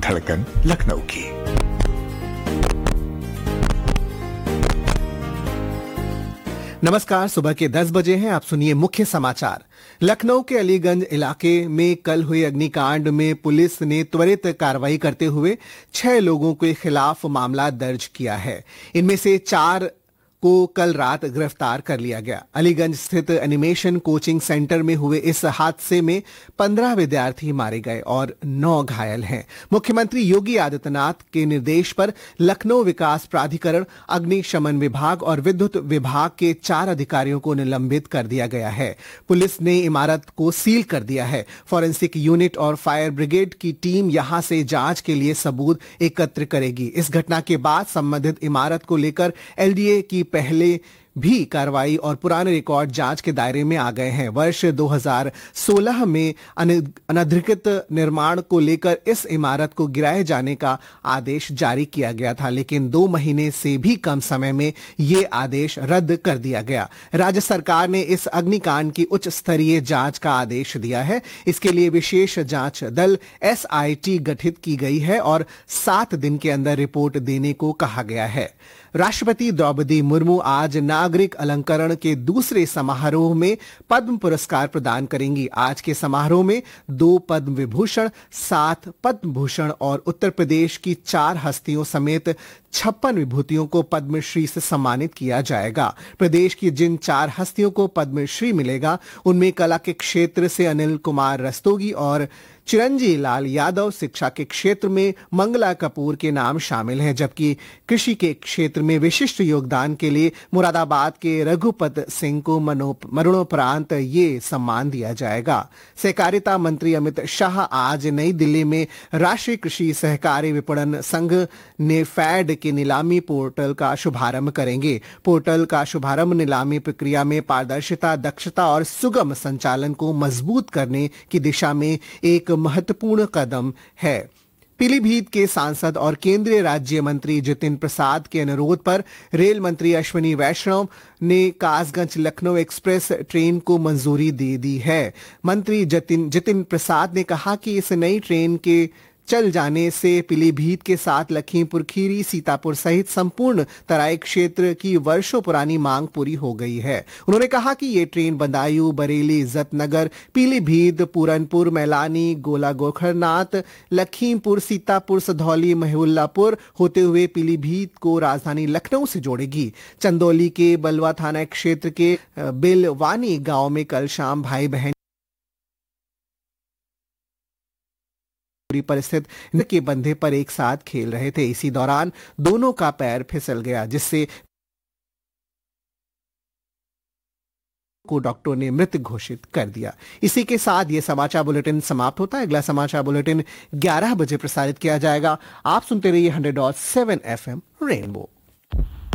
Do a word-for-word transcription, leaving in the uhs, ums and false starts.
धड़कन लखनऊ की। नमस्कार, सुबह के दस बजे हैं। आप सुनिए मुख्य समाचार। लखनऊ के अलीगंज इलाके में कल हुए अग्निकांड में पुलिस ने त्वरित कार्रवाई करते हुए छह लोगों के खिलाफ मामला दर्ज किया है। इनमें से चार को कल रात गिरफ्तार कर लिया गया। अलीगंज स्थित एनिमेशन कोचिंग सेंटर में हुए इस हादसे में पंद्रह विद्यार्थी मारे गए और नौ घायल हैं। मुख्यमंत्री योगी आदित्यनाथ के निर्देश पर लखनऊ विकास प्राधिकरण, अग्निशमन विभाग और विद्युत विभाग के चार अधिकारियों को निलंबित कर दिया गया है। पुलिस ने इमारत को सील कर दिया है। फॉरेंसिक यूनिट और फायर ब्रिगेड की टीम यहां से जांच के लिए सबूत एकत्र करेगी। इस घटना के बाद संबंधित इमारत को लेकर एलडीए की पहले भी कार्रवाई और पुराने रिकॉर्ड जांच के दायरे में आ गए हैं। वर्ष दो हज़ार सोलह में अनधिकृत निर्माण को लेकर इस इमारत को गिराए जाने का आदेश जारी किया गया था, लेकिन दो महीने से भी कम समय में ये आदेश रद्द कर दिया गया। राज्य सरकार ने इस अग्निकांड की उच्च स्तरीय जांच का आदेश दिया है। इसके लिए विशेष जांच दल एसआईटी गठित की गई है और सात दिन के अंदर रिपोर्ट देने को कहा गया है। राष्ट्रपति द्रौपदी मुर्मू आज नागरिक अलंकरण के दूसरे समारोह में पद्म पुरस्कार प्रदान करेंगी। आज के समारोह में दो पद्म विभूषण, सात पद्म भूषण और उत्तर प्रदेश की चार हस्तियों समेत छप्पन विभूतियों को पद्मश्री से सम्मानित किया जाएगा। प्रदेश की जिन चार हस्तियों को पद्मश्री मिलेगा उनमें कला के क्षेत्र से अनिल कुमार रस्तोगी और चिरंजी लाल यादव, शिक्षा के क्षेत्र में मंगला कपूर के नाम शामिल हैं, जबकि कृषि के क्षेत्र में विशिष्ट योगदान के लिए मुरादाबाद के रघुपत सिंह को मरणोपरांत ये सम्मान दिया जाएगा। सहकारिता मंत्री अमित शाह आज नई दिल्ली में राष्ट्रीय कृषि सहकारी विपणन संघ नेफेड के नीलामी पोर्टल का शुभारंभ करेंगे। पोर्टल का शुभारंभ नीलामी प्रक्रिया में पारदर्शिता, दक्षता और सुगम संचालन को मजबूत करने की दिशा में एक महत्वपूर्ण कदम है। पीलीभीत के सांसद और केंद्रीय राज्य मंत्री जितिन प्रसाद के अनुरोध पर रेल मंत्री अश्विनी वैष्णव ने कासगंज लखनऊ एक्सप्रेस ट्रेन को मंजूरी दे दी है। मंत्री जितिन जितिन प्रसाद ने कहा कि इस नई ट्रेन के चल जाने से पीलीभीत के साथ लखीमपुर खीरी, सीतापुर सहित संपूर्ण तराई क्षेत्र की वर्षों पुरानी मांग पूरी हो गई है। उन्होंने कहा कि ये ट्रेन बदायूं, बरेली, इज्जतनगर, पीलीभीत, पूरनपुर, मैलानी, गोला गोरखनाथ, लखीमपुर, सीतापुर, सधौली, महिउल्लापुर होते हुए पीलीभीत को राजधानी लखनऊ से जोड़ेगी। चंदौली के बलवा थाना क्षेत्र के बिलवानी गांव में कल शाम भाई बहन परिस्थित के बंधे पर एक साथ खेल रहे थे। इसी दौरान दोनों का पैर फिसल गया, जिससे को डॉक्टरों ने मृत घोषित कर दिया। इसी के साथ यह समाचार बुलेटिन समाप्त होता है। अगला समाचार बुलेटिन ग्यारह बजे प्रसारित किया जाएगा। आप सुनते रहिए hundred dot seven F M rainbow.